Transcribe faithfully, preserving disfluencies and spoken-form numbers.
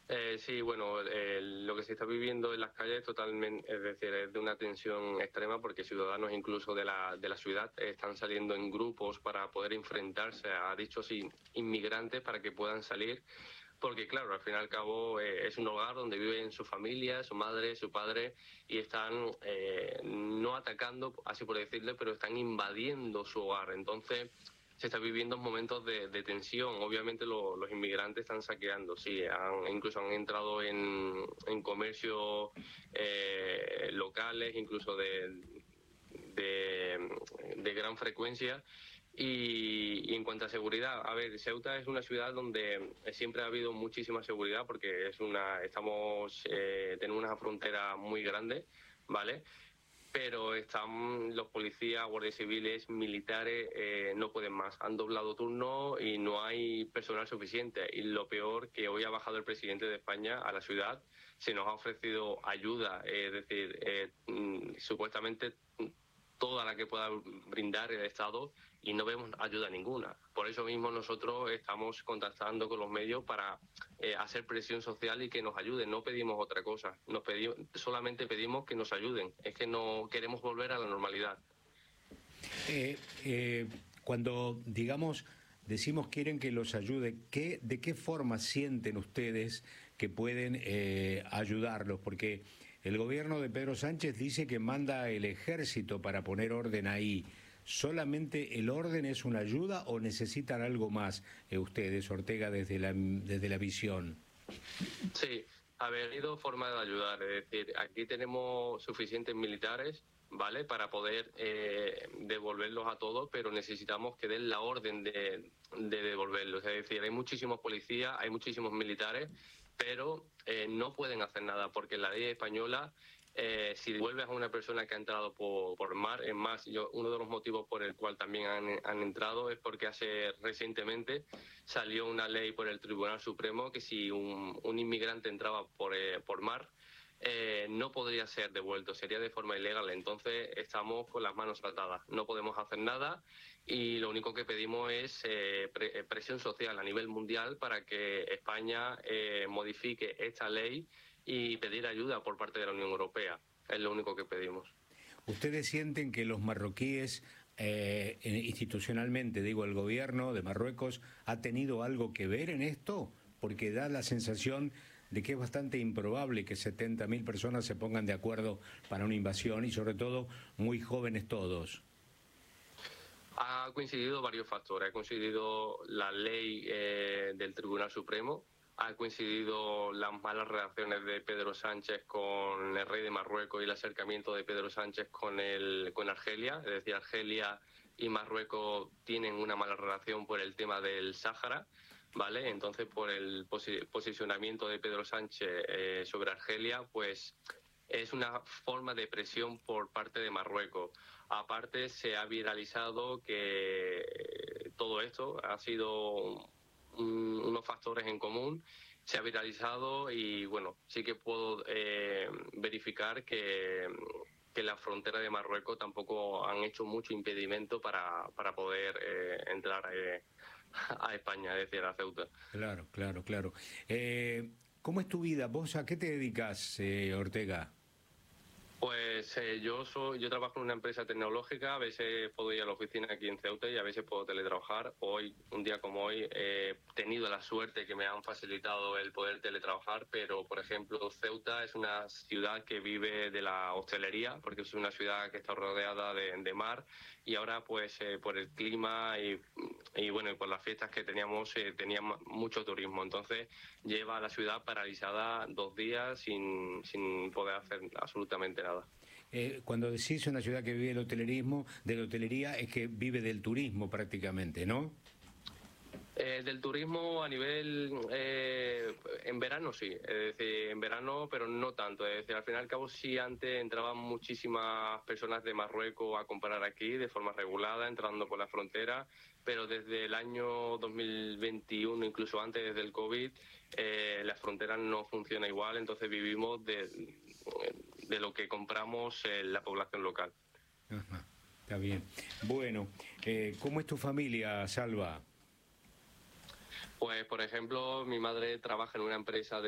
Eh, sí, bueno, eh, lo que se está viviendo en las calles totalmente, es decir, es de una tensión extrema porque ciudadanos incluso de la, de la ciudad están saliendo en grupos para poder enfrentarse a dichos in- inmigrantes para que puedan salir, porque claro, al fin y al cabo eh, es un hogar donde viven su familia, su madre, su padre y están eh, no atacando, así por decirlo, pero están invadiendo su hogar. Entonces se está viviendo momentos de, de tensión. Obviamente lo- los inmigrantes están saqueando, sí, han, incluso han entrado en, en comercios eh, locales, incluso de, de, de gran frecuencia. Y, y en cuanto a seguridad, a ver, Ceuta es una ciudad donde siempre ha habido muchísima seguridad porque es una, estamos, eh, tenemos una frontera muy grande, ¿vale? Pero están los policías, guardias civiles, militares, eh, no pueden más. Han doblado turno y no hay personal suficiente. Y lo peor, que hoy ha bajado el presidente de España a la ciudad, se nos ha ofrecido ayuda, eh, es decir, eh, mm, supuestamente toda la que pueda brindar el Estado y no vemos ayuda ninguna. Por eso mismo nosotros estamos contactando con los medios para eh, hacer presión social y que nos ayuden. No pedimos otra cosa, nos pedimos, solamente pedimos que nos ayuden. Es que no queremos volver a la normalidad. Eh, eh, Cuando, digamos, decimos quieren que los ayude, ¿qué, ¿de qué forma sienten ustedes que pueden eh, ayudarlos? Porque el gobierno de Pedro Sánchez dice que manda el ejército para poner orden ahí. ¿Solamente el orden es una ayuda o necesitan algo más eh, ustedes, Ortega, desde la, desde la visión? Sí, ha habido forma de ayudar. Es decir, aquí tenemos suficientes militares, ¿vale? Para poder eh, devolverlos a todos, pero necesitamos que den la orden de, de devolverlos. Es decir, hay muchísimos policías, hay muchísimos militares, pero eh, no pueden hacer nada porque la ley española, eh, si devuelves a una persona que ha entrado por, por mar, es más, yo, uno de los motivos por el cual también han, han entrado es porque hace recientemente salió una ley por el Tribunal Supremo que si un, un inmigrante entraba por, eh, por mar, eh, no podría ser devuelto, sería de forma ilegal. Entonces estamos con las manos atadas, no podemos hacer nada y lo único que pedimos es eh, pre presión social a nivel mundial para que España eh, modifique esta ley y pedir ayuda por parte de la Unión Europea. Es lo único que pedimos. ¿Ustedes sienten que los marroquíes, eh, institucionalmente, digo, el gobierno de Marruecos, ha tenido algo que ver en esto? Porque da la sensación de que es bastante improbable que setenta mil personas se pongan de acuerdo para una invasión y sobre todo muy jóvenes todos. Ha coincidido varios factores. Ha coincidido la ley eh, del Tribunal Supremo, ha coincidido las malas relaciones de Pedro Sánchez con el rey de Marruecos y el acercamiento de Pedro Sánchez con, el, con Argelia. Es decir, Argelia y Marruecos tienen una mala relación por el tema del Sáhara, ¿vale? Entonces, por el posi posicionamiento de Pedro Sánchez eh, sobre Argelia, pues es una forma de presión por parte de Marruecos. Aparte, se ha viralizado que todo esto ha sido un, unos factores en común. Se ha viralizado y, bueno, sí que puedo eh, verificar que, que la frontera de Marruecos tampoco han hecho mucho impedimento para, para poder eh, entrar eh, a España, es decir, a Ceuta. Claro, claro, claro. Eh, ¿Cómo es tu vida? ¿Vos a qué te dedicas, eh, Ortega? Pues eh, yo soy, yo trabajo en una empresa tecnológica, a veces puedo ir a la oficina aquí en Ceuta y a veces puedo teletrabajar. Hoy, un día como hoy, he tenido la suerte que me han facilitado el poder teletrabajar, pero por ejemplo Ceuta es una ciudad que vive de la hostelería, porque es una ciudad que está rodeada de, de mar y ahora pues eh, por el clima y, y bueno, y por las fiestas que teníamos, eh, tenía mucho turismo. Entonces lleva a la ciudad paralizada dos días sin, sin poder hacer absolutamente nada. Eh, cuando decís una ciudad que vive del hotelerismo, de la hotelería, es que vive del turismo prácticamente, ¿no? Eh, del turismo a nivel, eh, en verano sí, es decir, en verano, pero no tanto. Es decir, al fin y al cabo sí, antes entraban muchísimas personas de Marruecos a comprar aquí de forma regulada, entrando por la frontera, pero desde el año dos mil veintiuno, incluso antes, desde el COVID, eh, la frontera no funciona igual, entonces vivimos de, de lo que compramos en la población local. Ajá, está bien. Bueno, eh, ¿cómo es tu familia, Salva? Pues, por ejemplo, mi madre trabaja en una empresa de